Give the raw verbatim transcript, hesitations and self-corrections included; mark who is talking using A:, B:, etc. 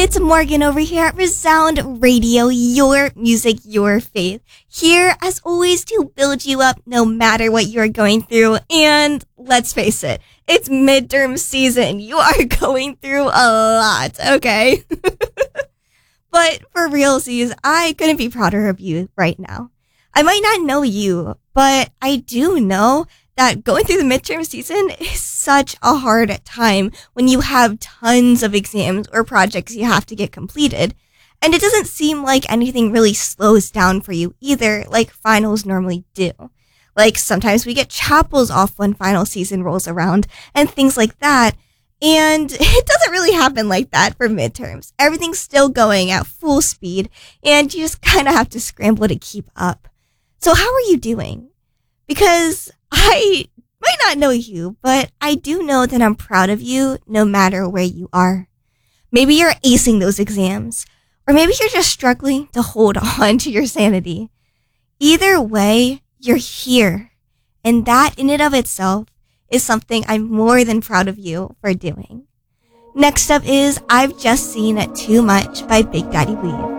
A: it's Morgan over here at Resound Radio, your music, your faith. Here, as always, to build you up no matter what you're going through. And let's face it, it's midterm season. You are going through a lot, okay? But for realsies, I couldn't be prouder of you right now. I might not know you, but I do know that going through the midterm season is such a hard time when you have tons of exams or projects you have to get completed. And it doesn't seem like anything really slows down for you either, like finals normally do. Like sometimes we get chapels off when final season rolls around and things like that. And it doesn't really happen like that for midterms. Everything's still going at full speed and you just kind of have to scramble to keep up. So how are you doing? Because I might not know you, but I do know that I'm proud of you no matter where you are. Maybe you're acing those exams, or maybe you're just struggling to hold on to your sanity. Either way, you're here, and that in and of itself is something I'm more than proud of you for doing. Next up is I've Just Seen Too Much by Big Daddy Weave.